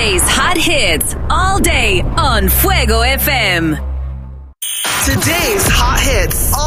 Today's hot hits all day on Fuego FM. Today's hot hits